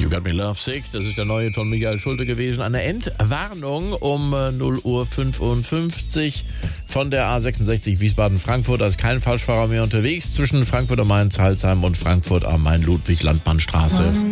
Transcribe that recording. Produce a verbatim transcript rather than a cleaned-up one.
You Got Me Love Sick, das ist der neue von Michael Schulte gewesen. Eine Entwarnung um null Uhr fünfundfünfzig von der A sechsundsechzig Wiesbaden-Frankfurt. Da ist kein Falschfahrer mehr unterwegs zwischen Frankfurt am Main, Salzheim und Frankfurt am Main, Ludwig-Landmann-Straße.